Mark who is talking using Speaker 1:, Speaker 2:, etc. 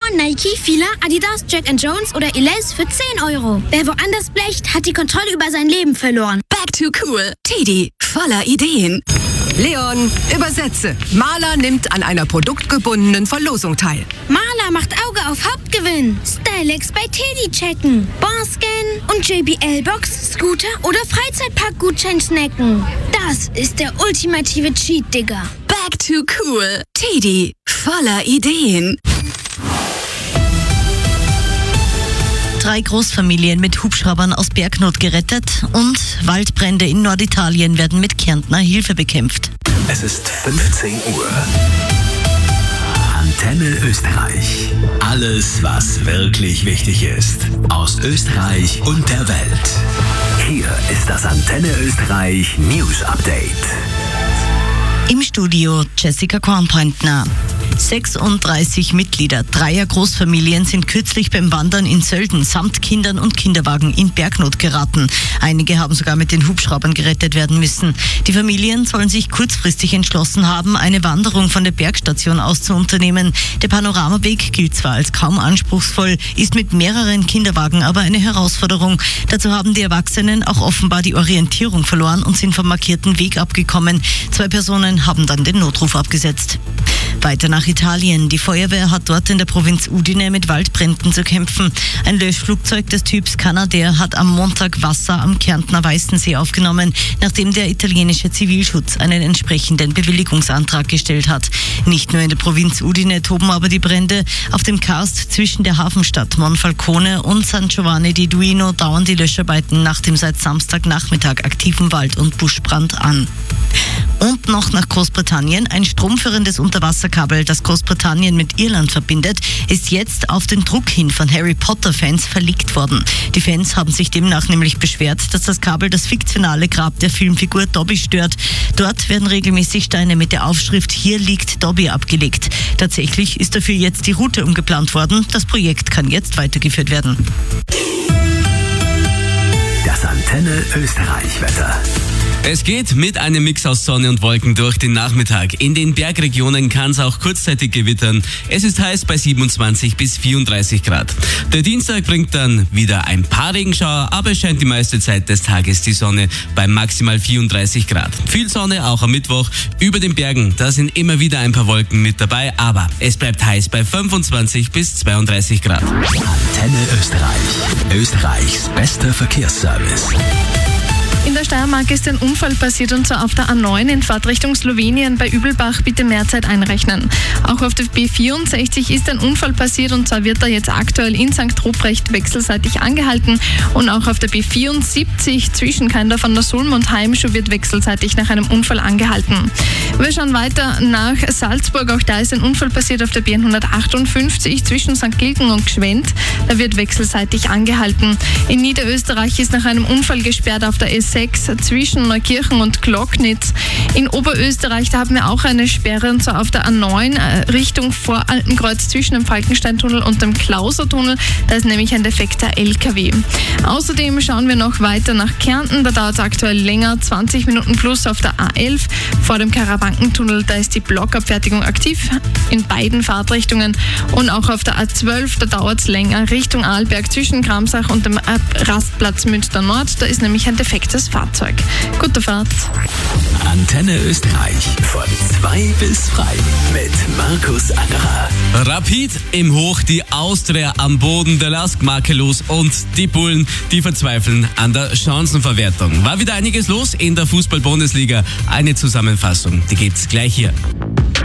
Speaker 1: Nike, Fila, Adidas, Jack & Jones oder Elize für 10 Euro. Wer woanders blecht, hat die Kontrolle über sein Leben verloren.
Speaker 2: Back to cool. Teddy, voller Ideen.
Speaker 3: Leon, übersetze. Maler nimmt an einer produktgebundenen Verlosung teil.
Speaker 1: Maler macht Auge auf Hauptgewinn. Stylex bei Teddy checken. Bonscan und JBL-Box, Scooter oder Freizeitpark-Gutschein snacken. Das ist der ultimative Cheat, Digga.
Speaker 2: Back to cool. Teddy, voller Ideen.
Speaker 4: 3 Großfamilien mit Hubschraubern aus Bergnot gerettet und Waldbrände in Norditalien werden mit Kärntner Hilfe bekämpft.
Speaker 5: Es ist 15 Uhr. Antenne Österreich. Alles, was wirklich wichtig ist. Aus Österreich und der Welt. Hier ist das Antenne Österreich News Update.
Speaker 4: Im Studio Jessica Kornpointner. 36 Mitglieder 3 Großfamilien sind kürzlich beim Wandern in Sölden samt Kindern und Kinderwagen in Bergnot geraten. Einige haben sogar mit den Hubschraubern gerettet werden müssen. Die Familien sollen sich kurzfristig entschlossen haben, eine Wanderung von der Bergstation aus zu unternehmen. Der Panoramaweg gilt zwar als kaum anspruchsvoll, ist mit mehreren Kinderwagen aber eine Herausforderung. Dazu haben die Erwachsenen auch offenbar die Orientierung verloren und sind vom markierten Weg abgekommen. 2 Personen haben dann den Notruf abgesetzt. Weiter nach Italien. Die Feuerwehr hat dort in der Provinz Udine mit Waldbränden zu kämpfen. Ein Löschflugzeug des Typs Canadair hat am Montag Wasser am Kärntner Weißensee aufgenommen, nachdem der italienische Zivilschutz einen entsprechenden Bewilligungsantrag gestellt hat. Nicht nur in der Provinz Udine toben aber die Brände. Auf dem Karst zwischen der Hafenstadt Monfalcone und San Giovanni di Duino dauern die Löscharbeiten nach dem seit Samstagnachmittag aktiven Wald- und Buschbrand an. Und noch nach Großbritannien. Ein stromführendes Unterwasserkabel, das Großbritannien mit Irland verbindet, ist jetzt auf den Druck hin von Harry Potter-Fans verlegt worden. Die Fans haben sich demnach nämlich beschwert, dass das Kabel das fiktionale Grab der Filmfigur Dobby stört. Dort werden regelmäßig Steine mit der Aufschrift "Hier liegt Dobby" abgelegt. Tatsächlich ist dafür jetzt die Route umgeplant worden. Das Projekt kann jetzt weitergeführt werden.
Speaker 5: Das Antenne Österreich Wetter.
Speaker 6: Es geht mit einem Mix aus Sonne und Wolken durch den Nachmittag. In den Bergregionen kann es auch kurzzeitig gewittern. Es ist heiß bei 27 bis 34 Grad. Der Dienstag bringt dann wieder ein paar Regenschauer, aber es scheint die meiste Zeit des Tages die Sonne bei maximal 34 Grad. Viel Sonne auch am Mittwoch. Über den Bergen, da sind immer wieder ein paar Wolken mit dabei, aber es bleibt heiß bei 25 bis 32 Grad.
Speaker 5: Antenne Österreich. Österreichs bester Verkehrsservice.
Speaker 7: In der Steiermark ist ein Unfall passiert und zwar auf der A9 in Fahrtrichtung Slowenien bei Übelbach. Bitte mehr Zeit einrechnen. Auch auf der B64 ist ein Unfall passiert und zwar wird da jetzt aktuell in St. Ruprecht wechselseitig angehalten und auch auf der B74 zwischen Keindorf an der Sulm und Heimschuh wird wechselseitig nach einem Unfall angehalten. Wir schauen weiter nach Salzburg. Auch da ist ein Unfall passiert auf der B158 zwischen St. Gilgen und Gschwend. Da wird wechselseitig angehalten. In Niederösterreich ist nach einem Unfall gesperrt auf der S6 zwischen Neukirchen und Glocknitz. In Oberösterreich, da haben wir auch eine Sperre und zwar auf der A9 Richtung Voraltenkreuz zwischen dem Falkensteintunnel und dem Klausertunnel. Da ist nämlich ein defekter LKW. Außerdem schauen wir noch weiter nach Kärnten. Da dauert es aktuell länger, 20 Minuten plus auf der A11 vor dem Karawankentunnel. Da ist die Blockabfertigung aktiv in beiden Fahrtrichtungen und auch auf der A12, da dauert es länger Richtung Arlberg zwischen Kramsach und dem Rastplatz Münster Nord. Da ist nämlich ein defektes Fahrzeug. Gute Fahrt.
Speaker 5: Antenne Österreich von 2 bis frei mit Markus Angerer.
Speaker 6: Rapid im Hoch, die Austria am Boden, der Lask makellos und die Bullen, die verzweifeln an der Chancenverwertung. War wieder einiges los in der Fußball-Bundesliga. Eine Zusammenfassung, die gibt's gleich hier.